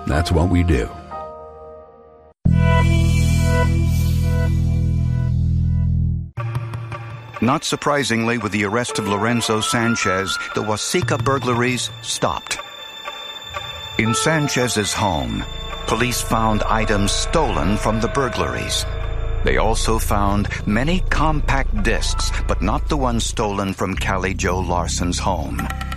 That's what we do. Not surprisingly, with the arrest of Lorenzo Sanchez, the Waseca burglaries stopped. In Sanchez's home, police found items stolen from the burglaries. They also found many compact discs, but not the ones stolen from Callie Jo Larson's home.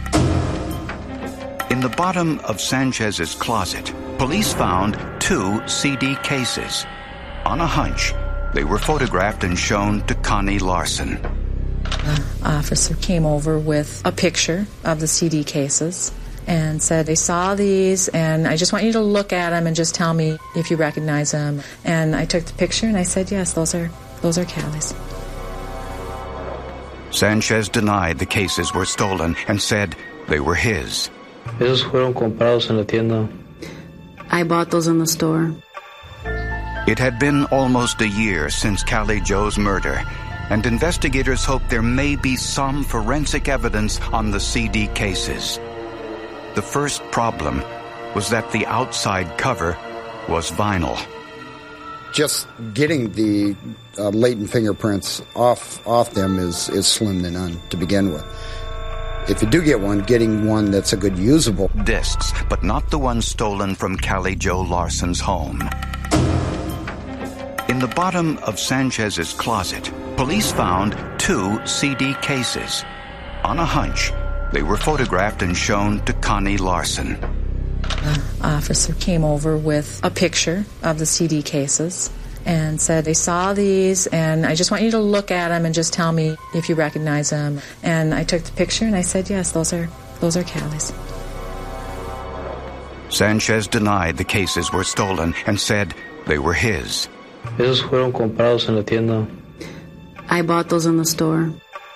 In the bottom of Sanchez's closet, police found 2 CD cases. On a hunch, they were photographed and shown to Connie Larson. The officer came over with a picture of the CD cases and said, they saw these, and I just want you to look at them and just tell me if you recognize them. And I took the picture and I said, yes, those are Callie's. Sanchez denied the cases were stolen and said they were his. Esos fueron comprados en la tienda. I bought those in the store. It had been almost a year since Callie Jo's murder, and investigators hope there may be some forensic evidence on the CD cases. The first problem was that the outside cover was vinyl. Just getting the latent fingerprints off them is slim to none to begin with. If you do get one, getting one that's a good usable discs, but not the ones stolen from Callie Jo Larson's home. In the bottom of Sanchez's closet, police found 2 CD cases. On a hunch, they were photographed and shown to Connie Larson. The officer came over with a picture of the CD cases and said, they saw these, and I just want you to look at them and just tell me if you recognize them. And I took the picture and I said, yes, those are Callie's. Sanchez denied the cases were stolen and said they were his. Esos fueron comprados en la tienda. I bought those in the store.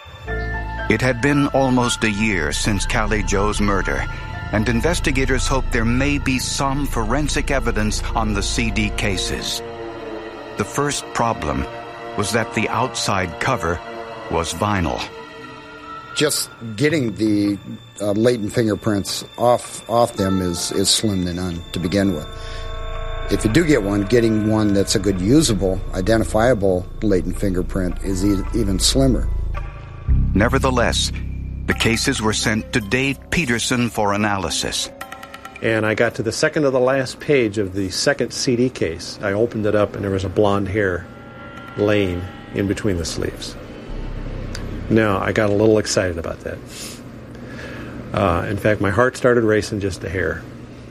It had been almost a year since Callie Jo's murder, and investigators hope there may be some forensic evidence on the CD cases. The first problem was that the outside cover was vinyl. Just getting the latent fingerprints off them is slim to none to begin with. If you do get one, getting one that's a good usable, identifiable latent fingerprint is even slimmer. Nevertheless, the cases were sent to Dave Peterson for analysis. And I got to the second to the last page of the second CD case. I opened it up and there was a blonde hair laying in between the sleeves. Now, I got a little excited about that. In fact, my heart started racing just a hair.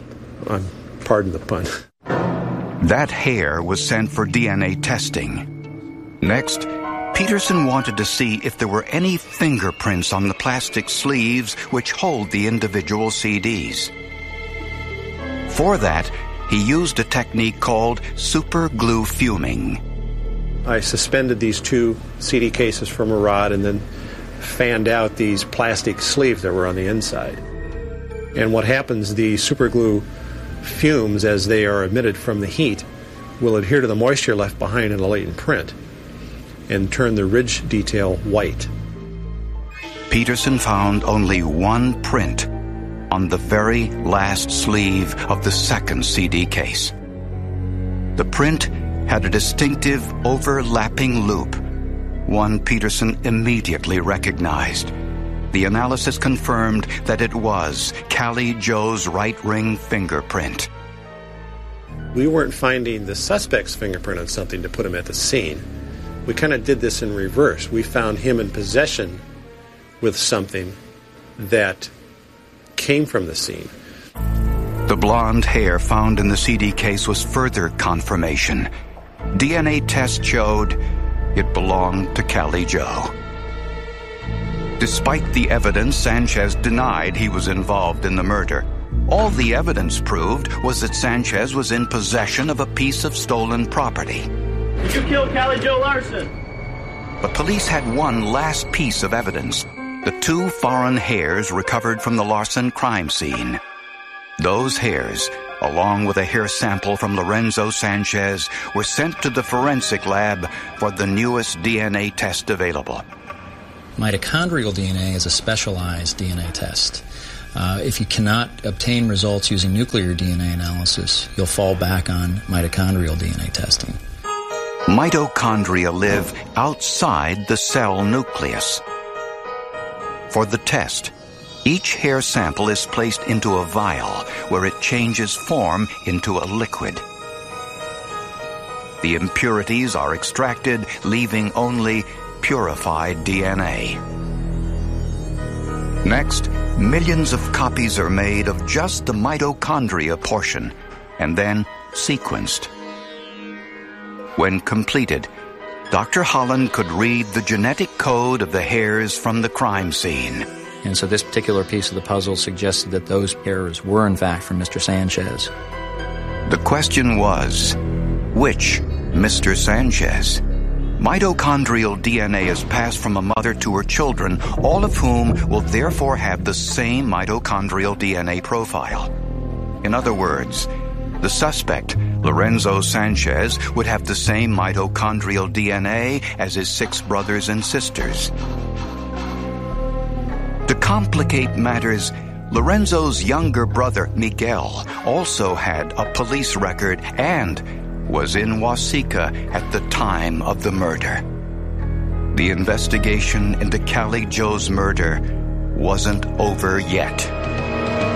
Pardon the pun. That hair was sent for DNA testing. Next, Peterson wanted to see if there were any fingerprints on the plastic sleeves which hold the individual CDs. For that, he used a technique called super glue fuming. I suspended these 2 CD cases from a rod and then fanned out these plastic sleeves that were on the inside. And what happens, the super glue fumes, as they are emitted from the heat, will adhere to the moisture left behind in a latent print and turn the ridge detail white. Peterson found only one print on the very last sleeve of the second CD case. The print had a distinctive overlapping loop, one Peterson immediately recognized. The analysis confirmed that it was Callie Jo's right ring fingerprint. We weren't finding the suspect's fingerprint on something to put him at the scene. We kind of did this in reverse. We found him in possession with something that came from the scene. The blonde hair found in the CD case was further confirmation. DNA test showed it belonged to Callie Jo. Despite the evidence, Sanchez denied he was involved in the murder. All the evidence proved was that Sanchez was in possession of a piece of stolen property. Did you kill Callie Jo Larson? But police had one last piece of evidence: the 2 foreign hairs recovered from the Larson crime scene. Those hairs, along with a hair sample from Lorenzo Sanchez, were sent to the forensic lab for the newest DNA test available. Mitochondrial DNA is a specialized DNA test. If you cannot obtain results using nuclear DNA analysis, you'll fall back on mitochondrial DNA testing. Mitochondria live outside the cell nucleus. For the test, each hair sample is placed into a vial where it changes form into a liquid. The impurities are extracted, leaving only purified DNA. Next, millions of copies are made of just the mitochondria portion and then sequenced. When completed, Dr. Holland could read the genetic code of the hairs from the crime scene. And so this particular piece of the puzzle suggested that those hairs were in fact from Mr. Sanchez. The question was, which Mr. Sanchez? Mitochondrial DNA is passed from a mother to her children, all of whom will therefore have the same mitochondrial DNA profile. In other words, the suspect, Lorenzo Sanchez, would have the same mitochondrial DNA as his 6 brothers and sisters. To complicate matters, Lorenzo's younger brother, Miguel, also had a police record and was in Waseca at the time of the murder. The investigation into Callie Joe's murder wasn't over yet.